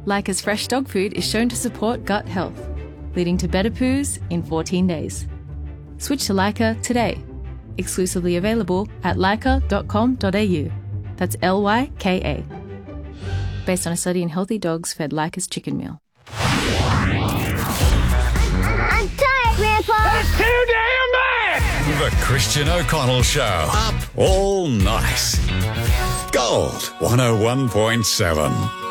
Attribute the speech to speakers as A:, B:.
A: Leica's fresh dog food is shown to support gut health, leading to better poos in 14 days. Switch to Leica today. Exclusively available at leica.com.au. That's Lyka. Based on a study in healthy dogs fed Leica's chicken meal.
B: I'm tired, Grandpa.
C: That's too damn bad!
D: The Christian O'Connell Show. Up all night. Gold 101.7.